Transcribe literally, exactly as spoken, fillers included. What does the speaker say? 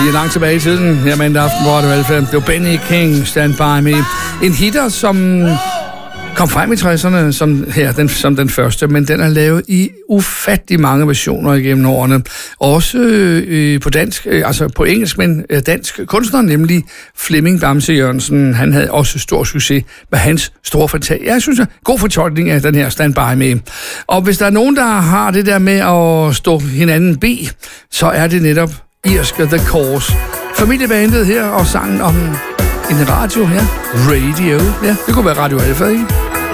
Vi er langt tilbage i tiden. Her mandag aften var det vel det var Benny King, Stand By Me. En hitter, som kom frem i tresserne som, her, den, som den første, men den er lavet i ufattelig mange versioner igennem årene. Også øh, på dansk, øh, altså på engelsk, men øh, dansk kunstner, nemlig Flemming Bamse Jørgensen. Han havde også stor succes med hans store fantasi. Jeg synes, det er god fortolkning af den her Stand By Me. Og hvis der er nogen, der har det der med at stå hinanden bi, så er det netop irske The Course. Familiebandet her og sangen om en radio her. Radio. Ja, det kunne være Radio Alfa, ikke?